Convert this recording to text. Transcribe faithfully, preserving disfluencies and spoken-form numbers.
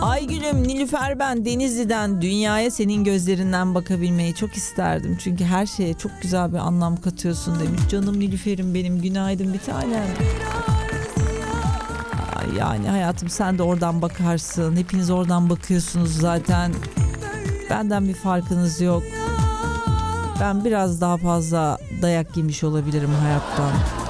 Aygül'üm, Nilüfer ben, Denizli'den. Dünyaya senin gözlerinden bakabilmeyi çok isterdim. Çünkü her şeye çok güzel bir anlam katıyorsun demiş. Canım Nilüfer'im benim, günaydın bir tanem. Ay yani hayatım, sen de oradan bakarsın. Hepiniz oradan bakıyorsunuz zaten. Benden bir farkınız yok. Ben biraz daha fazla dayak yemiş olabilirim hayattan.